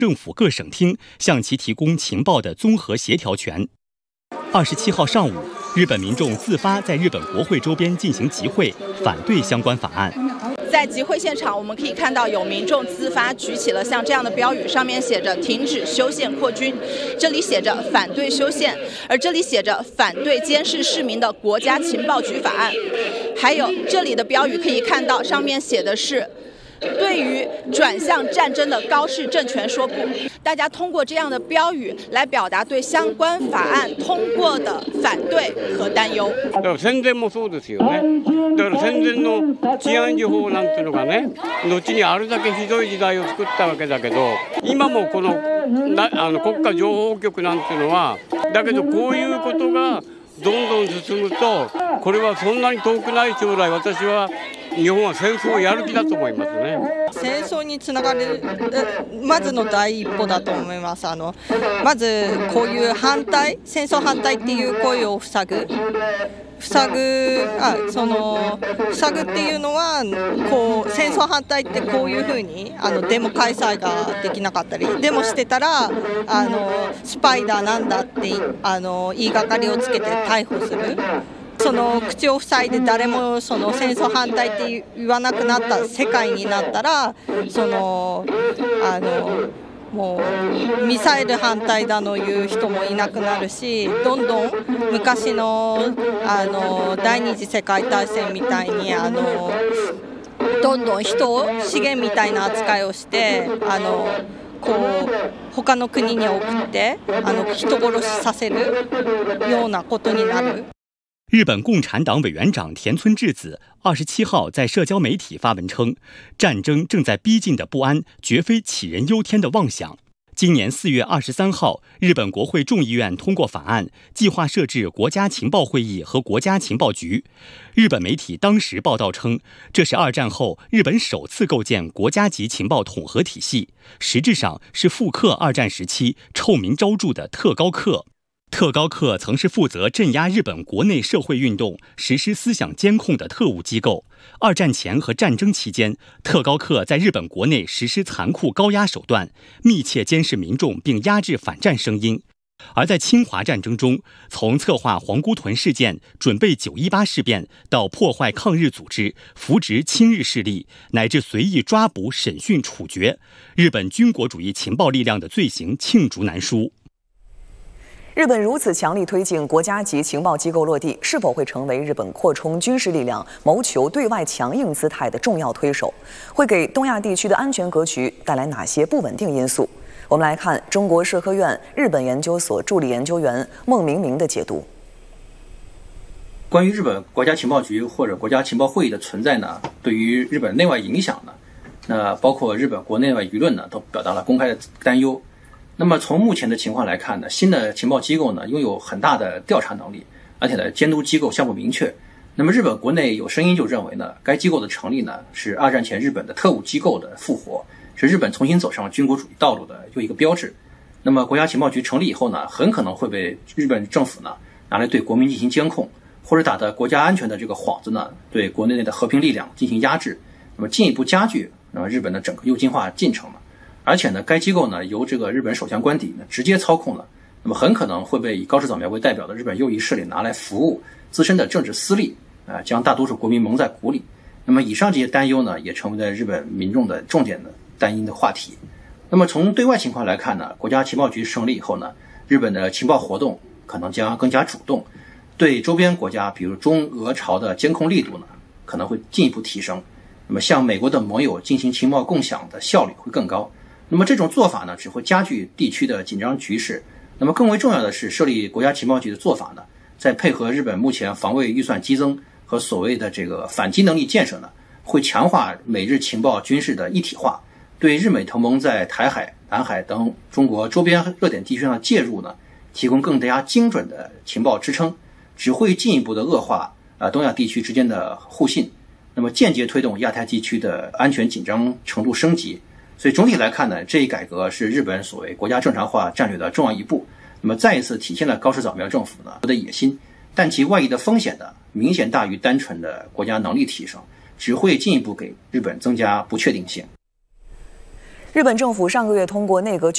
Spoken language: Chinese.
政府各省厅向其提供情报的综合协调权。27号上午，日本民众自发在日本国会周边进行集会，反对相关法案。 在集会现场，我们可以看到有民众自发举起了像这样的标语，上面写着“停止修宪扩军”，这里写着反对修宪，而这里写着反对监视市民的国家情报局法案。还有这里的标语可以看到，上面写的是对于转向战争的高市政权说不。大家通过这样的标语来表達对相关法案通過的反对和担憂。 だから戦前もそうですよね。だから戦前の治安維持法なんていうのがね、後にあれだけひどい時代を作ったわけだけど、今もこの国家情報局なんていうのは、だけどこういうことがどんどん進むと、これはそんなに遠くない将来、私は日本は戦争をやる気だと思いますね。 戦争につながるまずの第一歩だと思います。まずこういう戦争反対っていう声を塞ぐっていうのはこう戦争反対ってこういうふうにデモ開催ができなかったり、デモしてたらスパイだなんだって言いがかりをつけて逮捕する。その口を塞いで誰もその戦争反対って言わなくなった世界になったら、もうミサイル反対だの言う人もいなくなるし、どんどん昔の第二次世界大戦みたいにどんどん人を資源みたいな扱いをしてこう他の国に送って人殺しさせるようなことになる。 日本共产党委员长田村智子27号在社交媒体发文称，战争正在逼近的不安绝非杞人忧天的妄想。今年4月23号，日本国会众议院通过法案，计划设置国家情报会议和国家情报局。日本媒体当时报道称，这是2战后日本首次构建国家级情报统合体系，实质上是复刻2战时期臭名昭著的特高课。特高课曾是负责镇压日本国内社会运动、实施思想监控的特务机构。2战前和战争期间，特高课在日本国内实施残酷高压手段，密切监视民众并压制反战声音。而在侵华战争中，从策划皇姑屯事件、准备918事变，到破坏抗日组织、扶植亲日势力，乃至随意抓捕、审讯、处决，日本军国主义情报力量的罪行罄竹难书。 日本如此强力推进国家级情报机构落地，是否会成为日本扩充军事力量、谋求对外强硬姿态的重要推手？会给东亚地区的安全格局带来哪些不稳定因素？我们来看中国社科院日本研究所助理研究员孟明明的解读。 关于日本国家情报局或者国家情报会议的存在呢，对于日本内外影响呢，那包括日本国内外舆论呢，都表达了公开的担忧。那么从目前的情况来看呢，新的情报机构呢拥有很大的调查能力，而且呢监督机构相不明确。那么日本国内有声音就认为呢，该机构的成立呢是2战前日本的特务机构的复活，是日本重新走上军国主义道路的又一个标志。那么国家情报局成立以后呢，很可能会被日本政府呢拿来对国民进行监控，或者打着国家安全的这个幌子呢，对国内的和平力量进行压制，那么进一步加剧日本的整个右倾化进程了。而且呢，该机构呢由这个日本首相官邸呢直接操控了，那么很可能会被以高市早苗为代表的日本右翼势力拿来服务自身的政治私利，将大多数国民蒙在鼓里。那么以上这些担忧呢，也成为了日本民众的重点的担忧的话题。那么从对外情况来看呢，国家情报局成立以后呢，日本的情报活动可能将更加主动，对周边国家，比如中俄朝的监控力度呢，可能会进一步提升。那么向美国的盟友进行情报共享的效率会更高。那么这种做法呢，只会加剧地区的紧张局势。那么更为重要的是，设立国家情报局的做法呢，在配合日本目前防卫预算激增和所谓的这个反击能力建设呢，会强化美日情报军事的一体化，对日美同盟在台海、南海等中国周边热点地区上的介入呢，提供更加精准的情报支撑，只会进一步的恶化东亚地区之间的互信，那么间接推动亚太地区的安全紧张程度升级。所以总体来看呢，这一改革是日本所谓国家正常化战略的重要一步，那么再一次体现了高市早苗政府呢的野心，但其外溢的风险呢明显大于单纯的国家能力提升，只会进一步给日本增加不确定性。 日本政府上个月通过内阁